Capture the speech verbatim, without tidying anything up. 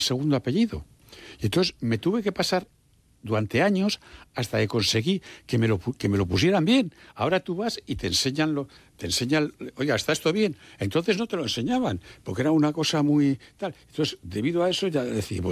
segundo apellido. Y entonces me tuve que pasar durante años hasta que conseguí que me lo, que me lo pusieran bien. Ahora tú vas y te enseñan, lo, te enseñan, oiga, ¿está esto bien? Entonces no te lo enseñaban, porque era una cosa muy tal. Entonces, debido a eso, ya decía,